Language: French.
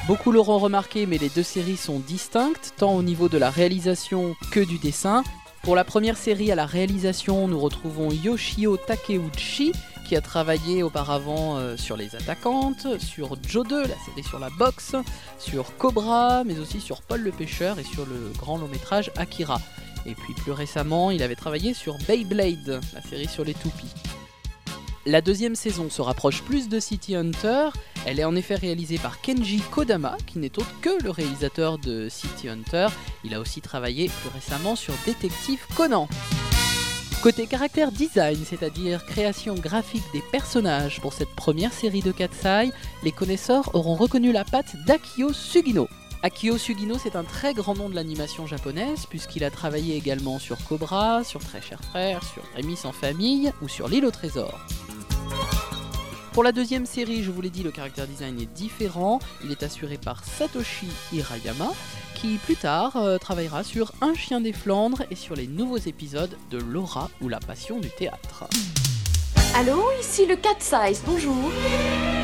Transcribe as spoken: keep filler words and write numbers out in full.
Beaucoup l'auront remarqué, mais les deux séries sont distinctes, tant au niveau de la réalisation que du dessin. Pour la première série à la réalisation, nous retrouvons Yoshio Takeuchi, qui a travaillé auparavant euh, sur Les Attaquantes, sur Joe deux, la série sur la boxe, sur Cobra, mais aussi sur Paul le Pêcheur et sur le grand long métrage Akira. Et puis plus récemment, il avait travaillé sur Beyblade, la série sur les toupies. La deuxième saison se rapproche plus de City Hunter. Elle est en effet réalisée par Kenji Kodama, qui n'est autre que le réalisateur de City Hunter. Il a aussi travaillé plus récemment sur Détective Conan. Côté caractère design, c'est-à-dire création graphique des personnages pour cette première série de Katsai, les connaisseurs auront reconnu la patte d'Akio Sugino. Akio Sugino, c'est un très grand nom de l'animation japonaise, puisqu'il a travaillé également sur Cobra, sur Très Cher Frère, sur Rémi sans famille ou sur L'île au trésor. Pour la deuxième série, je vous l'ai dit, le caractère design est différent. Il est assuré par Satoshi Hirayama, qui plus tard euh, travaillera sur Un chien des Flandres et sur les nouveaux épisodes de Laura ou La passion du théâtre. Allô, ici le Cat Size, bonjour.